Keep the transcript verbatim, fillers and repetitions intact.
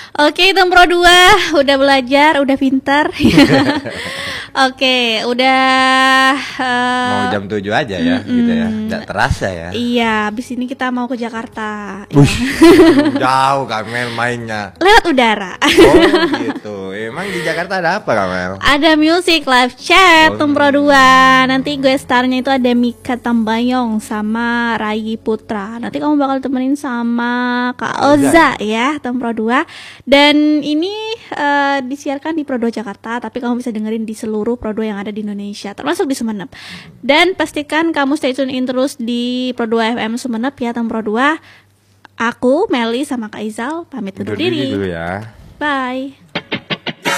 Oke, Tempro dua udah belajar, udah pintar. Oke, udah uh, mau jam tujuh aja ya, mm -mm. gitu ya. Nggak terasa ya. Iya, abis ini kita mau ke Jakarta. Ush, ya. Jauh Kamel mainnya. Lewat udara. Oh gitu. Emang di Jakarta ada apa Kamel? Ada music live chat oh, Tempro dua. Nanti gue starnya itu ada Mika Tambayong sama Rai Putra. Nanti kamu bakal temenin sama Kak Oza ya, Tempro dua. Dan ini uh, disiarkan di Pro dua Jakarta, tapi kamu bisa dengerin di seluruh Pro dua yang ada di Indonesia, termasuk di Sumeneb. Dan pastikan kamu stay tune in terus di Pro dua F M Sumeneb ya, Tempro dua. Aku, Meli sama Kak Izal pamit undur diri. Dulu ya. Bye.